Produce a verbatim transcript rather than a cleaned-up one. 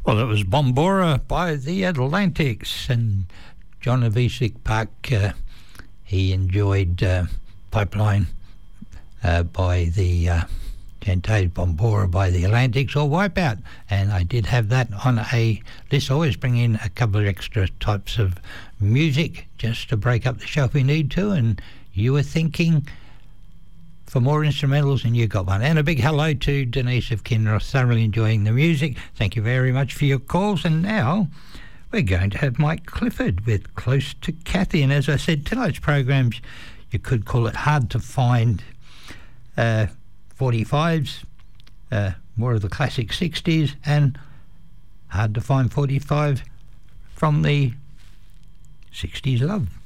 Well, it was Bombora by the Atlantics, and John Avicic Park, uh, he enjoyed uh, Pipeline uh, by the uh, Gentage, Bombora by the Atlantics, or Wipeout. And I did have that on a list. Always bring in a couple of extra types of music just to break up the show if we need to. And you were thinking for more instrumentals, and you got one. And a big hello to Denise of Kinross, thoroughly enjoying the music. Thank you very much for your calls. And now we're going to have Mike Clifford with Close to Kathy. And as I said, tonight's programs, you could call it hard to find uh, forty-fives, uh, more of the classic sixties, and hard to find forty-five from the sixties love.